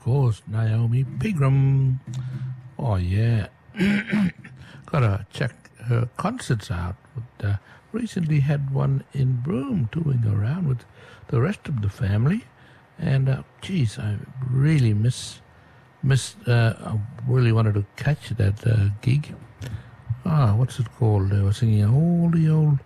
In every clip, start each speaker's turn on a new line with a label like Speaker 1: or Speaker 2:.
Speaker 1: course, Naomi Pigram. Oh, yeah. Gotta check her concerts out. But, recently had one in Broome, touring around with the rest of the family. And, geez, I really I really wanted to catch that gig. What's it called? They were singing all the old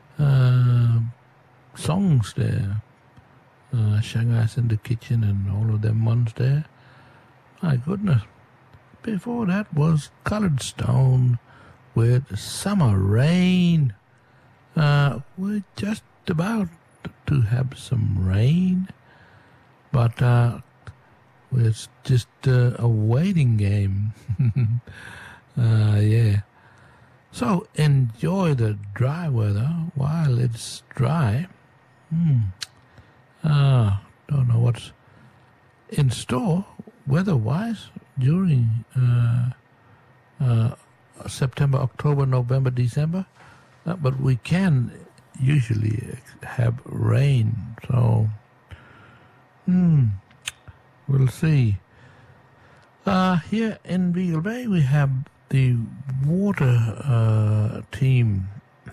Speaker 1: songs there. Shanghai's in the Kitchen and all of them ones there. My goodness. Before that was Coloured Stone with Summer Rain. We're just about to have some rain, but it's just a waiting game. Yeah. So enjoy the dry weather while it's dry. Don't know what's in store weather-wise during September, October, November, December, but we can usually have rain, so we'll see. Here in Beagle Bay we have the water team.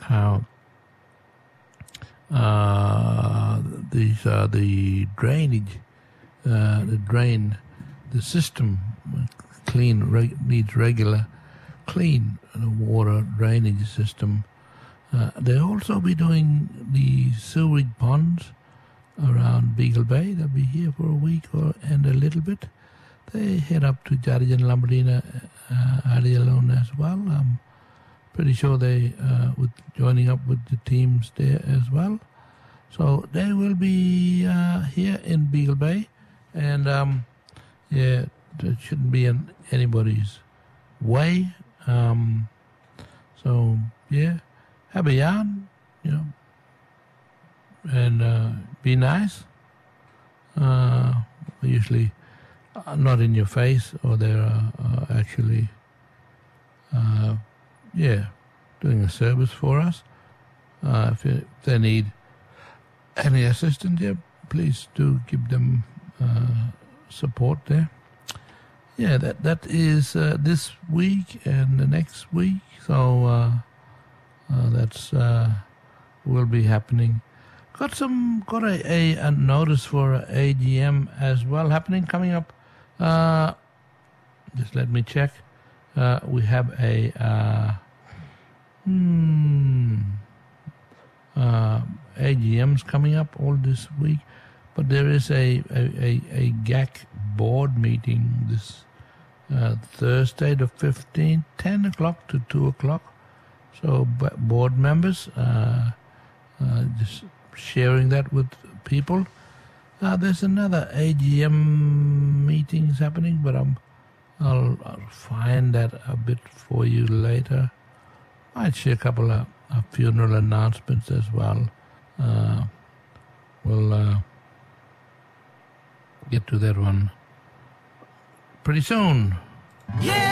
Speaker 1: These are the drainage, the system needs regular clean, the water drainage system. They'll also be doing the sewage ponds around Beagle Bay. They'll be here for a week and a little bit. They head up to Jarijan, Lombardina, Adialone as well. I'm pretty sure they with joining up with the teams there as well. So they will be here in Beagle Bay, and yeah, it shouldn't be in anybody's way. So yeah, have a yarn, and be nice. Usually not in your face, or they're actually doing a service for us. If they need any assistance, please do give them support there. Yeah, that is this week and the next week, so that's will be happening. Got a notice for AGM as well happening coming up. Just let me check. We have a AGMs coming up all this week, but there is a GAC board meeting this Thursday the 15th, 10 o'clock to 2 o'clock. So board members, just sharing that with people. There's another AGM meetings happening, but I'll find that a bit for you later. I'd share a couple of funeral announcements as well. We'll get to that one pretty soon. Yeah!